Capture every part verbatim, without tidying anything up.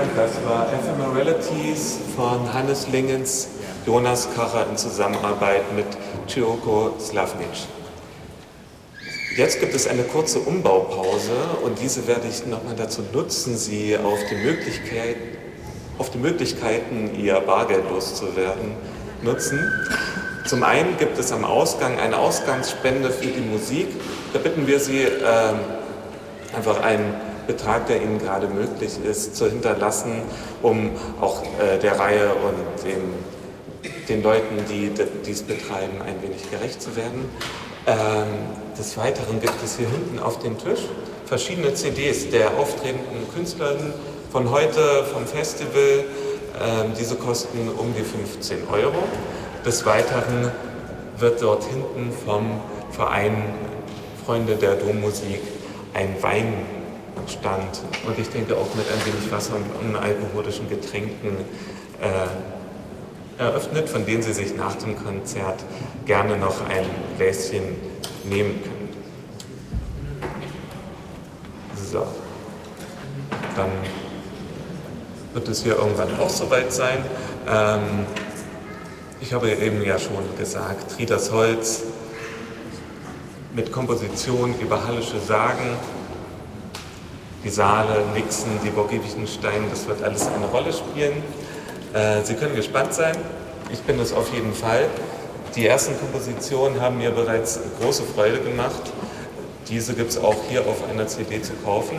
Dank. Das war Ephemeralities von Hannes Lingens, Jonas Kacher in Zusammenarbeit mit Cyoko Slavnic. Jetzt gibt es eine kurze Umbaupause und diese werde ich nochmal dazu nutzen, Sie auf die, Möglichkeit, auf die Möglichkeiten, Ihr Bargeld loszuwerden, nutzen. Zum einen gibt es am Ausgang eine Ausgangsspende für die Musik. Da bitten wir Sie, äh, einfach einen Betrag, der Ihnen gerade möglich ist, zu hinterlassen, um auch äh, der Reihe und dem, den Leuten, die dies betreiben, ein wenig gerecht zu werden. Ähm, des Weiteren gibt es hier hinten auf dem Tisch verschiedene C Ds der auftretenden Künstlerinnen von heute, vom Festival. Ähm, diese kosten um die fünfzehn Euro. Des Weiteren wird dort hinten vom Verein Freunde der Dommusik ein Weinstand und ich denke auch mit ein wenig Wasser und alkoholischen Getränken äh, eröffnet, von denen Sie sich nach dem Konzert gerne noch ein Gläschen nehmen können. So, dann wird es hier irgendwann auch soweit sein. Ähm, ich habe eben ja schon gesagt, Tridas Holz mit Komposition über hallische Sagen, die Saale, Nixen, die Burg Wittgenstein, das wird alles eine Rolle spielen. Äh, Sie können gespannt sein, ich bin es auf jeden Fall. Die ersten Kompositionen haben mir bereits große Freude gemacht. Diese gibt es auch hier auf einer C D zu kaufen.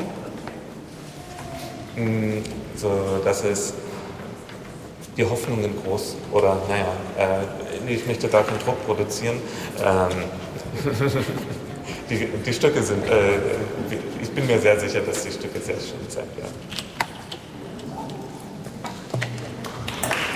So, das ist die Hoffnungen groß, oder naja, äh, ich möchte da keinen Druck produzieren. Ähm, die, die Stücke sind, äh, ich bin mir sehr sicher, dass die Stücke sehr schön sein werden.